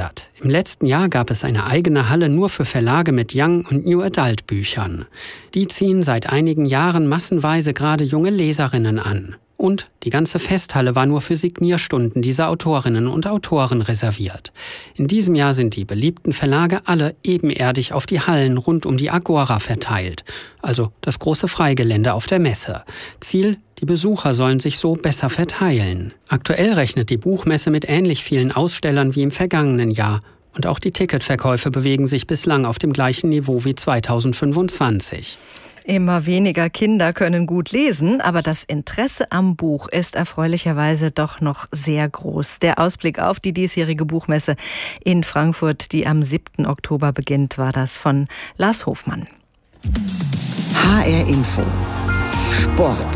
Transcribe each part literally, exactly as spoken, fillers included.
verändert. Im letzten Jahr gab es eine eigene Halle nur für Verlage mit Young- und New Adult-Büchern. Die ziehen seit einigen Jahren massenweise gerade junge Leserinnen an. Und die ganze Festhalle war nur für Signierstunden dieser Autorinnen und Autoren reserviert. In diesem Jahr sind die beliebten Verlage alle ebenerdig auf die Hallen rund um die Agora verteilt, also das große Freigelände auf der Messe. Ziel: die Besucher sollen sich so besser verteilen. Aktuell rechnet die Buchmesse mit ähnlich vielen Ausstellern wie im vergangenen Jahr. Und auch die Ticketverkäufe bewegen sich bislang auf dem gleichen Niveau wie zweitausendfünfundzwanzig. Immer weniger Kinder können gut lesen, aber das Interesse am Buch ist erfreulicherweise doch noch sehr groß. Der Ausblick auf die diesjährige Buchmesse in Frankfurt, die am siebten Oktober beginnt, war das von Lars Hofmann. H R Info Sport.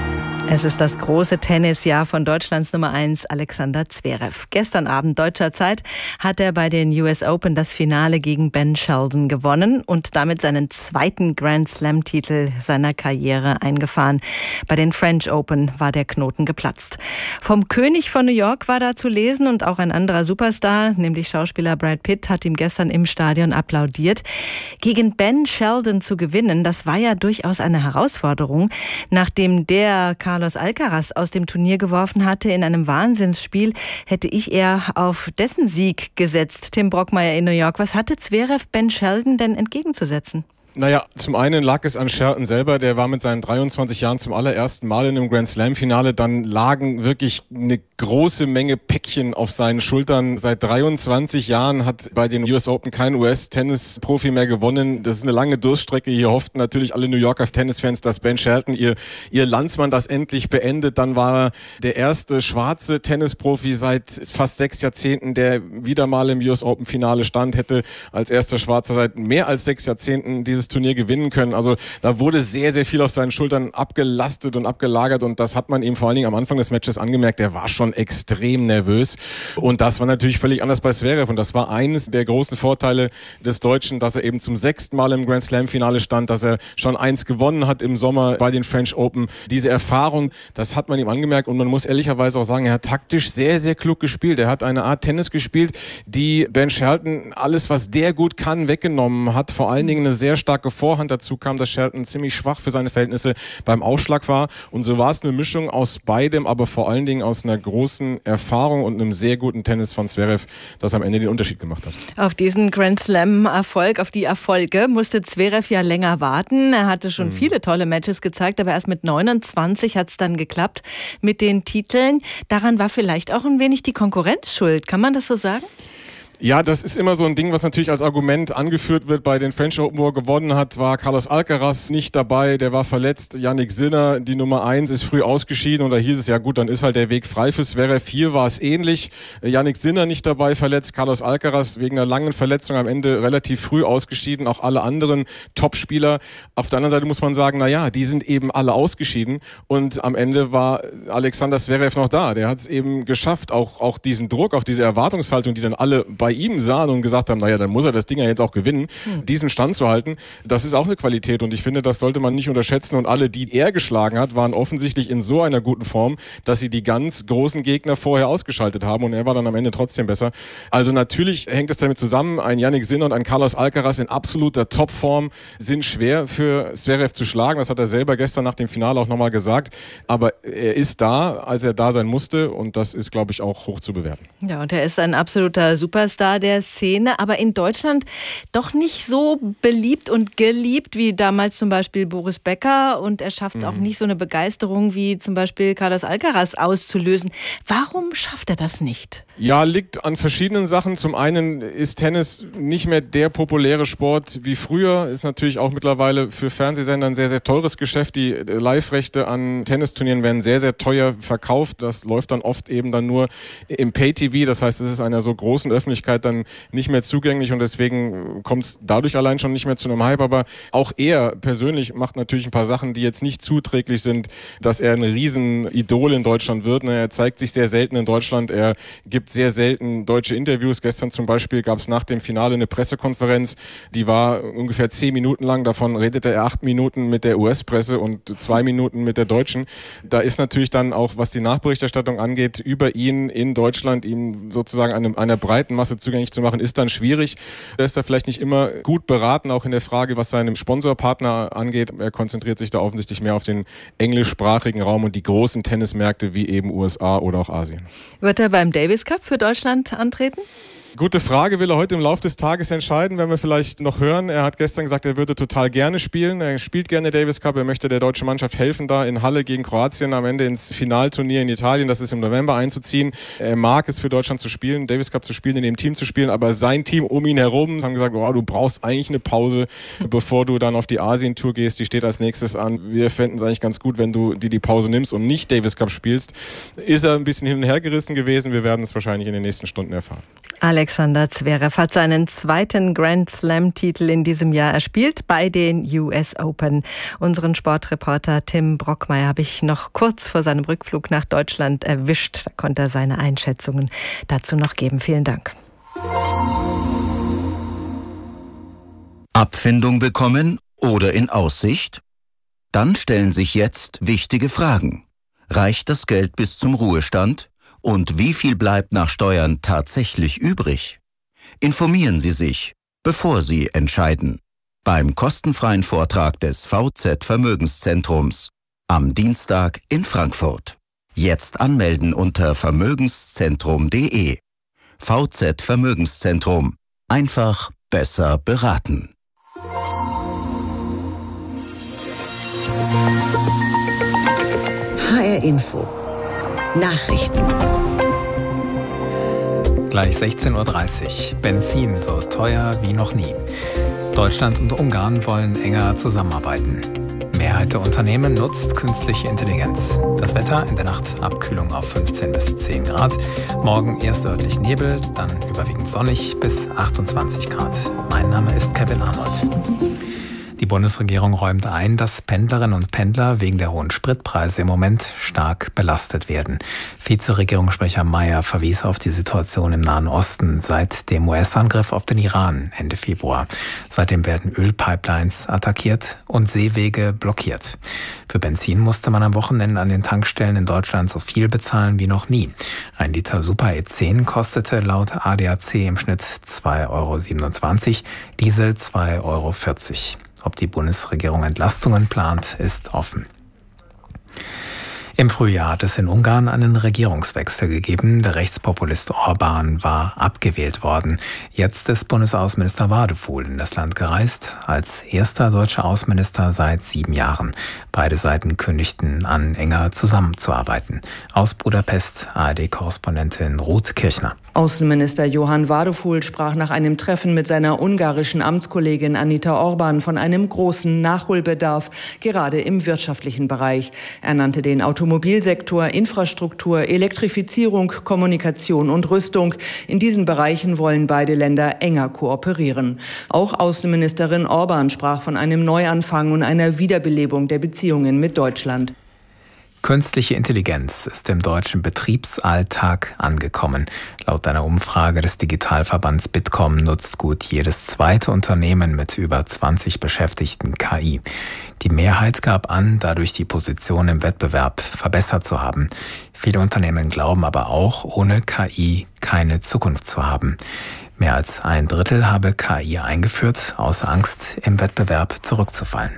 Es ist das große Tennisjahr von Deutschlands Nummer eins Alexander Zverev. Gestern Abend deutscher Zeit hat er bei den U S Open das Finale gegen Ben Shelton gewonnen und damit seinen zweiten Grand Slam-Titel seiner Karriere eingefahren. Bei den French Open war der Knoten geplatzt. Vom König von New York war da zu lesen und auch ein anderer Superstar, nämlich Schauspieler Brad Pitt, hat ihm gestern im Stadion applaudiert. Gegen Ben Shelton zu gewinnen, das war ja durchaus eine Herausforderung, nachdem der Carlos Alcaraz aus dem Turnier geworfen hatte in einem Wahnsinnsspiel, hätte ich eher auf dessen Sieg gesetzt. Tim Brockmeier in New York. Was hatte Zverev Ben Shelton denn entgegenzusetzen? Naja, zum einen lag es an Shelton selber, der war mit seinen dreiundzwanzig Jahren zum allerersten Mal in einem Grand Slam-Finale. Dann lagen wirklich eine große Menge Päckchen auf seinen Schultern. Seit dreiundzwanzig Jahren hat bei den U S Open kein U S-Tennis-Profi mehr gewonnen. Das ist eine lange Durststrecke. Hier hofften natürlich alle New Yorker Tennisfans, dass Ben Shelton, ihr, ihr Landsmann, das endlich beendet. Dann war er der erste schwarze Tennisprofi seit fast sechs Jahrzehnten, der wieder mal im U S Open-Finale stand, hätte als erster Schwarzer seit mehr als sechs Jahrzehnten dieses Turnier gewinnen können. Also da wurde sehr, sehr viel auf seinen Schultern abgelastet und abgelagert und das hat man ihm vor allen Dingen am Anfang des Matches angemerkt. Er war schon extrem nervös und das war natürlich völlig anders bei Zverev und das war eines der großen Vorteile des Deutschen, dass er eben zum sechsten Mal im Grand Slam Finale stand, dass er schon eins gewonnen hat im Sommer bei den French Open. Diese Erfahrung, das hat man ihm angemerkt und man muss ehrlicherweise auch sagen, er hat taktisch sehr, sehr klug gespielt. Er hat eine Art Tennis gespielt, die Ben Shelton alles, was der gut kann, weggenommen hat. Vor allen Dingen eine sehr starke Vorhand. Dazu kam, dass Shelton ziemlich schwach für seine Verhältnisse beim Aufschlag war. Und so war es eine Mischung aus beidem, aber vor allen Dingen aus einer großen Erfahrung und einem sehr guten Tennis von Zverev, das am Ende den Unterschied gemacht hat. Auf diesen Grand Slam-Erfolg, auf die Erfolge, musste Zverev ja länger warten. Er hatte schon mhm. viele tolle Matches gezeigt, aber erst mit neunundzwanzig hat es dann geklappt mit den Titeln. Daran war vielleicht auch ein wenig die Konkurrenz schuld. Kann man das so sagen? Ja, das ist immer so ein Ding, was natürlich als Argument angeführt wird. Bei den French Open, wo er gewonnen hat, war Carlos Alcaraz nicht dabei, der war verletzt. Jannik Sinner, die Nummer eins, ist früh ausgeschieden und da hieß es, ja gut, dann ist halt der Weg frei für Zverev. Hier war es ähnlich. Jannik Sinner nicht dabei, verletzt. Carlos Alcaraz wegen einer langen Verletzung am Ende relativ früh ausgeschieden. Auch alle anderen Topspieler. Auf der anderen Seite muss man sagen, naja, die sind eben alle ausgeschieden und am Ende war Alexander Zverev noch da. Der hat es eben geschafft, auch, auch diesen Druck, auch diese Erwartungshaltung, die dann alle bei bei ihm sahen und gesagt haben, naja, dann muss er das Ding ja jetzt auch gewinnen, mhm. diesen Stand zu halten, das ist auch eine Qualität und ich finde, das sollte man nicht unterschätzen und alle, die er geschlagen hat, waren offensichtlich in so einer guten Form, dass sie die ganz großen Gegner vorher ausgeschaltet haben und er war dann am Ende trotzdem besser. Also natürlich hängt es damit zusammen, ein Jannik Sinner und ein Carlos Alcaraz in absoluter Topform sind schwer für Zverev zu schlagen, das hat er selber gestern nach dem Finale auch nochmal gesagt, aber er ist da, als er da sein musste und das ist, glaube ich, auch hoch zu bewerten. Ja, und er ist ein absoluter Superstar der Szene, aber in Deutschland doch nicht so beliebt und geliebt wie damals zum Beispiel Boris Becker und er schafft es mhm. auch nicht so eine Begeisterung wie zum Beispiel Carlos Alcaraz auszulösen. Warum schafft er das nicht? Ja, liegt an verschiedenen Sachen. Zum einen ist Tennis nicht mehr der populäre Sport wie früher. Ist natürlich auch mittlerweile für Fernsehsender ein sehr, sehr teures Geschäft. Die Live-Rechte an Tennisturnieren werden sehr, sehr teuer verkauft. Das läuft dann oft eben dann nur im Pay-T V. Das heißt, es ist einer so großen Öffentlichkeit dann nicht mehr zugänglich und deswegen kommt es dadurch allein schon nicht mehr zu einem Hype. Aber auch er persönlich macht natürlich ein paar Sachen, die jetzt nicht zuträglich sind, dass er ein Riesenidol in Deutschland wird. Er zeigt sich sehr selten in Deutschland. Er gibt sehr selten deutsche Interviews. Gestern zum Beispiel gab es nach dem Finale eine Pressekonferenz, die war ungefähr zehn Minuten lang. Davon redete er acht Minuten mit der U S-Presse und zwei Minuten mit der deutschen. Da ist natürlich dann auch, was die Nachberichterstattung angeht, über ihn in Deutschland ihm sozusagen eine, einer breiten Masse zugänglich zu machen, ist dann schwierig. Er ist da vielleicht nicht immer gut beraten, auch in der Frage, was seinen Sponsorpartner angeht. Er konzentriert sich da offensichtlich mehr auf den englischsprachigen Raum und die großen Tennismärkte wie eben U S A oder auch Asien. Wird er beim Davis Cup für Deutschland antreten? Gute Frage, will er heute im Laufe des Tages entscheiden, werden wir vielleicht noch hören. Er hat gestern gesagt, er würde total gerne spielen. Er spielt gerne Davis Cup, er möchte der deutschen Mannschaft helfen, da in Halle gegen Kroatien am Ende ins Finalturnier in Italien, das ist im November, einzuziehen. Er mag es für Deutschland zu spielen, Davis Cup zu spielen, in dem Team zu spielen, aber sein Team um ihn herum haben gesagt, oh, du brauchst eigentlich eine Pause, bevor du dann auf die Asien-Tour gehst, die steht als nächstes an. Wir fänden es eigentlich ganz gut, wenn du dir die Pause nimmst und nicht Davis Cup spielst. Ist er ein bisschen hin und her gerissen gewesen, wir werden es wahrscheinlich in den nächsten Stunden erfahren. Alexander Zverev hat seinen zweiten Grand Slam-Titel in diesem Jahr erspielt bei den U S Open. Unseren Sportreporter Tim Brockmeier habe ich noch kurz vor seinem Rückflug nach Deutschland erwischt. Da konnte er seine Einschätzungen dazu noch geben. Vielen Dank. Abfindung bekommen oder in Aussicht? Dann stellen sich jetzt wichtige Fragen. Reicht das Geld bis zum Ruhestand? Und wie viel bleibt nach Steuern tatsächlich übrig? Informieren Sie sich, bevor Sie entscheiden. Beim kostenfreien Vortrag des V Z Vermögenszentrums am Dienstag in Frankfurt. Jetzt anmelden unter vermögenszentrum punkt de. V Z Vermögenszentrum. Einfach besser beraten. H R Info. Nachrichten. Gleich sechzehn Uhr dreißig. Benzin so teuer wie noch nie. Deutschland und Ungarn wollen enger zusammenarbeiten. Mehrheit der Unternehmen nutzt künstliche Intelligenz. Das Wetter in der Nacht Abkühlung auf fünfzehn bis zehn Grad. Morgen erst örtlich Nebel, dann überwiegend sonnig bis achtundzwanzig Grad. Mein Name ist Kevin Arnold. Die Bundesregierung räumt ein, dass Pendlerinnen und Pendler wegen der hohen Spritpreise im Moment stark belastet werden. Vizeregierungssprecher Mayer verwies auf die Situation im Nahen Osten seit dem U S-Angriff auf den Iran Ende Februar. Seitdem werden Ölpipelines attackiert und Seewege blockiert. Für Benzin musste man am Wochenende an den Tankstellen in Deutschland so viel bezahlen wie noch nie. Ein Liter Super E zehn kostete laut A D A C im Schnitt zwei Euro siebenundzwanzig, Diesel zwei Euro vierzig. Ob die Bundesregierung Entlastungen plant, ist offen. Im Frühjahr hat es in Ungarn einen Regierungswechsel gegeben. Der Rechtspopulist Orbán war abgewählt worden. Jetzt ist Bundesaußenminister Wadefuhl in das Land gereist, als erster deutscher Außenminister seit sieben Jahren. Beide Seiten kündigten an, enger zusammenzuarbeiten. Aus Budapest A R D-Korrespondentin Ruth Kirchner. Außenminister Johann Wadefuhl sprach nach einem Treffen mit seiner ungarischen Amtskollegin Anita Orban von einem großen Nachholbedarf, gerade im wirtschaftlichen Bereich. Er nannte den Automobilsektor, Infrastruktur, Elektrifizierung, Kommunikation und Rüstung. In diesen Bereichen wollen beide Länder enger kooperieren. Auch Außenministerin Orban sprach von einem Neuanfang und einer Wiederbelebung der Beziehungen mit Deutschland. Künstliche Intelligenz ist im deutschen Betriebsalltag angekommen. Laut einer Umfrage des Digitalverbands Bitkom nutzt gut jedes zweite Unternehmen mit über zwanzig Beschäftigten K I. Die Mehrheit gab an, dadurch die Position im Wettbewerb verbessert zu haben. Viele Unternehmen glauben aber auch, ohne K I keine Zukunft zu haben. Mehr als ein Drittel habe K I eingeführt, aus Angst, im Wettbewerb zurückzufallen.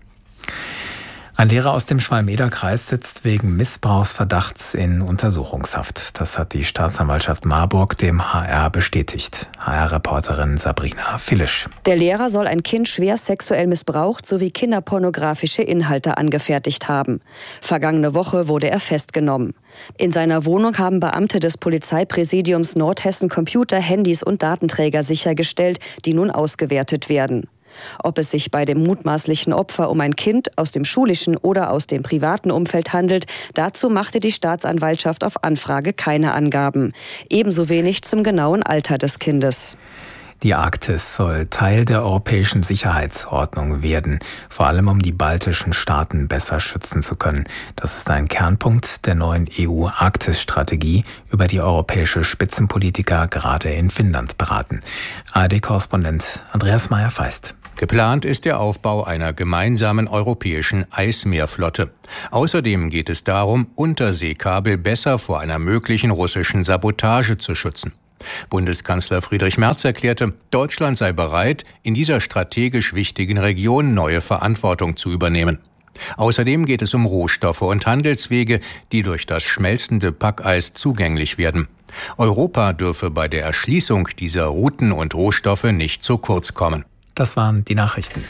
Ein Lehrer aus dem Schwalm-Eder-Kreis sitzt wegen Missbrauchsverdachts in Untersuchungshaft. Das hat die Staatsanwaltschaft Marburg dem H R bestätigt. H R-Reporterin Sabrina Filisch. Der Lehrer soll ein Kind schwer sexuell missbraucht sowie kinderpornografische Inhalte angefertigt haben. Vergangene Woche wurde er festgenommen. In seiner Wohnung haben Beamte des Polizeipräsidiums Nordhessen Computer, Handys und Datenträger sichergestellt, die nun ausgewertet werden. Ob es sich bei dem mutmaßlichen Opfer um ein Kind aus dem schulischen oder aus dem privaten Umfeld handelt, dazu machte die Staatsanwaltschaft auf Anfrage keine Angaben. Ebenso wenig zum genauen Alter des Kindes. Die Arktis soll Teil der europäischen Sicherheitsordnung werden, vor allem um die baltischen Staaten besser schützen zu können. Das ist ein Kernpunkt der neuen E U-Arktis-Strategie, über die europäische Spitzenpolitiker gerade in Finnland beraten. A R D-Korrespondent Andreas Meyer-Feist. Geplant ist der Aufbau einer gemeinsamen europäischen Eismeerflotte. Außerdem geht es darum, Unterseekabel besser vor einer möglichen russischen Sabotage zu schützen. Bundeskanzler Friedrich Merz erklärte, Deutschland sei bereit, in dieser strategisch wichtigen Region neue Verantwortung zu übernehmen. Außerdem geht es um Rohstoffe und Handelswege, die durch das schmelzende Packeis zugänglich werden. Europa dürfe bei der Erschließung dieser Routen und Rohstoffe nicht zu kurz kommen. Das waren die Nachrichten.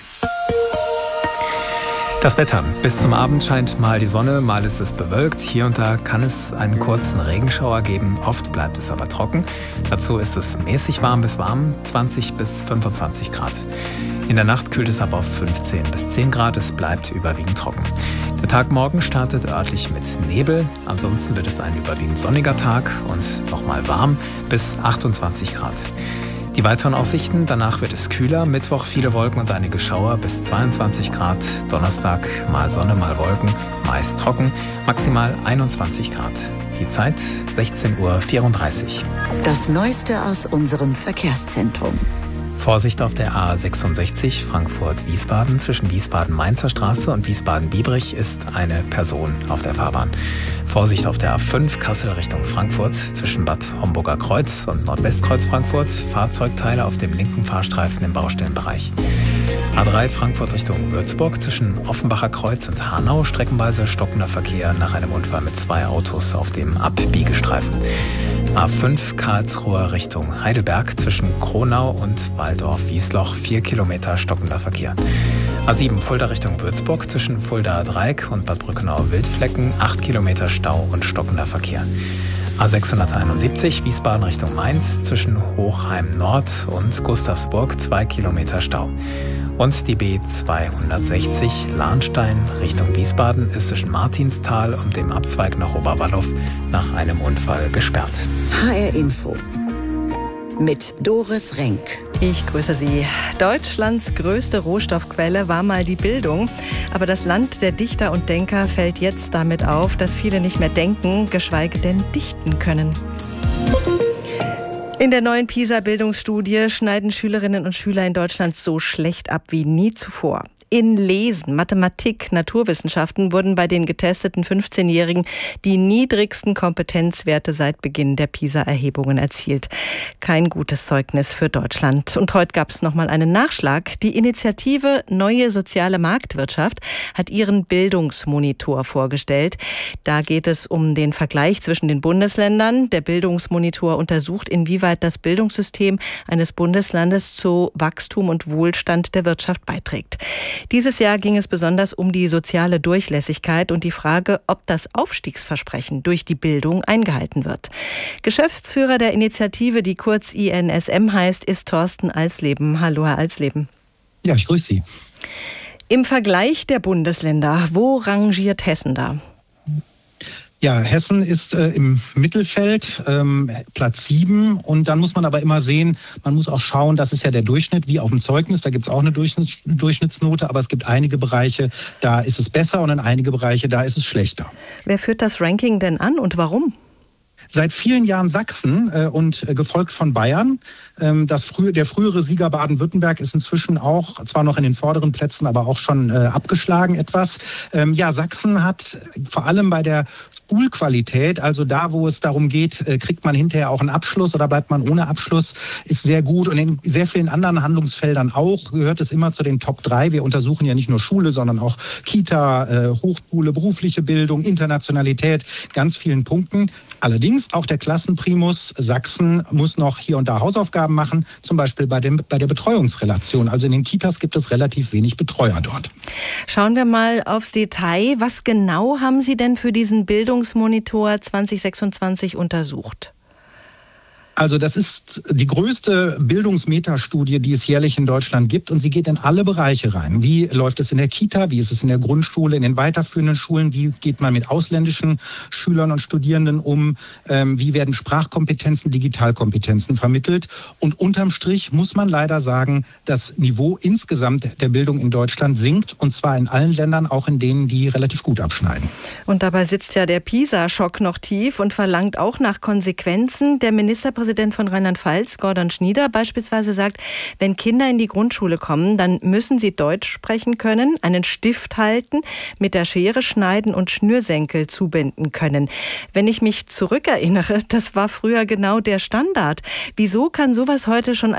Das Wetter. Bis zum Abend scheint mal die Sonne, mal ist es bewölkt. Hier und da kann es einen kurzen Regenschauer geben. Oft bleibt es aber trocken. Dazu ist es mäßig warm bis warm, zwanzig bis fünfundzwanzig Grad. In der Nacht kühlt es ab auf fünfzehn bis zehn Grad. Es bleibt überwiegend trocken. Der Tag morgen startet örtlich mit Nebel. Ansonsten wird es ein überwiegend sonniger Tag und nochmal warm bis achtundzwanzig Grad. Die weiteren Aussichten, danach wird es kühler, Mittwoch viele Wolken und einige Schauer bis zweiundzwanzig Grad, Donnerstag mal Sonne, mal Wolken, meist trocken, maximal einundzwanzig Grad. Die Zeit sechzehn Uhr vierunddreißig. Das Neueste aus unserem Verkehrszentrum. Vorsicht auf der A sechsundsechzig Frankfurt-Wiesbaden. Zwischen Wiesbaden-Mainzer Straße und Wiesbaden-Biebrich ist eine Person auf der Fahrbahn. Vorsicht auf der A fünf Kassel Richtung Frankfurt. Zwischen Bad Homburger Kreuz und Nordwestkreuz Frankfurt. Fahrzeugteile auf dem linken Fahrstreifen im Baustellenbereich. A drei Frankfurt Richtung Würzburg. Zwischen Offenbacher Kreuz und Hanau streckenweise stockender Verkehr nach einem Unfall mit zwei Autos auf dem Abbiegestreifen. A fünf Karlsruhe Richtung Heidelberg. Zwischen Kronau und Waldorf-Wiesloch vier Kilometer stockender Verkehr. A sieben Fulda Richtung Würzburg. Zwischen Fulda Dreieck und Bad Brückenau-Wildflecken acht Kilometer Stau und stockender Verkehr. A sechshunderteinundsiebzig Wiesbaden Richtung Mainz. Zwischen Hochheim Nord und Gustavsburg zwei Kilometer Stau. Und die B zweihundertsechzig Lahnstein Richtung Wiesbaden ist zwischen Martinstal und dem Abzweig nach Oberwallow nach einem Unfall gesperrt. H R Info mit Doris Renk. Ich grüße Sie. Deutschlands größte Rohstoffquelle war mal die Bildung. Aber das Land der Dichter und Denker fällt jetzt damit auf, dass viele nicht mehr denken, geschweige denn dichten können. In der neuen PISA-Bildungsstudie schneiden Schülerinnen und Schüler in Deutschland so schlecht ab wie nie zuvor. In Lesen, Mathematik, Naturwissenschaften wurden bei den getesteten fünfzehnjährigen die niedrigsten Kompetenzwerte seit Beginn der PISA-Erhebungen erzielt. Kein gutes Zeugnis für Deutschland. Und heute gab es nochmal einen Nachschlag. Die Initiative Neue Soziale Marktwirtschaft hat ihren Bildungsmonitor vorgestellt. Da geht es um den Vergleich zwischen den Bundesländern. Der Bildungsmonitor untersucht, inwieweit das Bildungssystem eines Bundeslandes zu Wachstum und Wohlstand der Wirtschaft beiträgt. Dieses Jahr ging es besonders um die soziale Durchlässigkeit und die Frage, ob das Aufstiegsversprechen durch die Bildung eingehalten wird. Geschäftsführer der Initiative, die kurz I N S M heißt, ist Thorsten Alsleben. Hallo, Herr Alsleben. Ja, ich grüße Sie. Im Vergleich der Bundesländer, wo rangiert Hessen da? Ja, Hessen ist äh, im Mittelfeld, ähm, Platz sieben. Und dann muss man aber immer sehen, man muss auch schauen, das ist ja der Durchschnitt, wie auf dem Zeugnis. Da gibt es auch eine Durchschnitts- Durchschnittsnote, aber es gibt einige Bereiche, da ist es besser und in einige Bereiche, da ist es schlechter. Wer führt das Ranking denn an und warum? Seit vielen Jahren Sachsen äh, und äh, gefolgt von Bayern. Ähm, das frü- der frühere Sieger Baden-Württemberg ist inzwischen auch, zwar noch in den vorderen Plätzen, aber auch schon äh, abgeschlagen etwas. Ähm, ja, Sachsen hat vor allem bei der Schulqualität, also da, wo es darum geht, äh, kriegt man hinterher auch einen Abschluss oder bleibt man ohne Abschluss, ist sehr gut. Und in sehr vielen anderen Handlungsfeldern auch gehört es immer zu den Top drei. Wir untersuchen ja nicht nur Schule, sondern auch Kita, äh, Hochschule, berufliche Bildung, Internationalität, ganz vielen Punkten. Allerdings auch der Klassenprimus Sachsen muss noch hier und da Hausaufgaben machen, zum Beispiel bei, dem, bei der Betreuungsrelation. Also in den Kitas gibt es relativ wenig Betreuer dort. Schauen wir mal aufs Detail. Was genau haben Sie denn für diesen Bildungsmonitor zwanzig sechsundzwanzig untersucht? Also das ist die größte Bildungsmetastudie, die es jährlich in Deutschland gibt. Und sie geht in alle Bereiche rein. Wie läuft es in der Kita? Wie ist es in der Grundschule, in den weiterführenden Schulen? Wie geht man mit ausländischen Schülern und Studierenden um? Ähm, wie werden Sprachkompetenzen, Digitalkompetenzen vermittelt? Und unterm Strich muss man leider sagen, das Niveau insgesamt der Bildung in Deutschland sinkt. Und zwar in allen Ländern, auch in denen, die relativ gut abschneiden. Und dabei sitzt ja der PISA-Schock noch tief und verlangt auch nach Konsequenzen. Der Ministerpräsident Ministerpräsident von Rheinland-Pfalz, Gordon Schnieder, beispielsweise sagt, wenn Kinder in die Grundschule kommen, dann müssen sie Deutsch sprechen können, einen Stift halten, mit der Schere schneiden und Schnürsenkel zubinden können. Wenn ich mich zurückerinnere, das war früher genau der Standard. Wieso kann sowas heute schon